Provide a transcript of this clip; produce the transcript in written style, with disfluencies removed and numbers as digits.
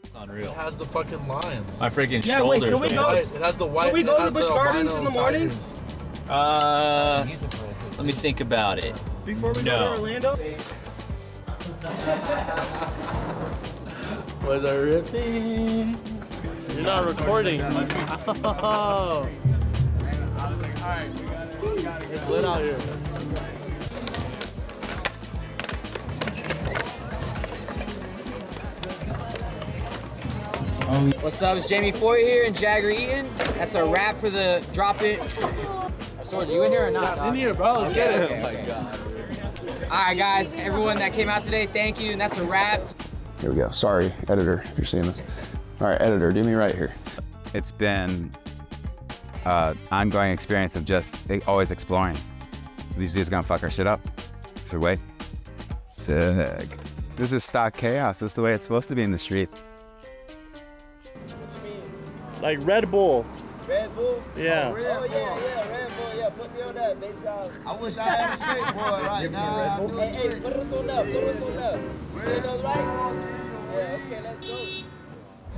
It's unreal. It has the fucking lions. My freaking Yeah, shoulders. wait, can we go? It has the white. Can we go to it has Busch the Gardens in the morning? Let me think about it. Before we go to Orlando? Was I ripping? You're not recording. Oh. It's lit out here. What's up? It's Jamie Foy here and Jagger Eaton. That's a wrap for the Drop It. Sword, you in here or not? In here, bro. Let's get it. Oh my God. All right, guys. Everyone that came out today, thank you. And that's a wrap. Here we go. Sorry, editor, if you're seeing this. All right, editor, do me right here. It's been an ongoing experience of just always exploring. These dudes gonna fuck our shit up. If we wait. Sick. This is stock chaos. This is the way it's supposed to be in the street. Like Red Bull. Red Bull? Yeah. Oh, yeah, Red Bull. Yeah, put me on that, base out. I wish I had a skateboard right now. Hey, put us on up, put us on up. You know, right? Yeah, okay, let's go.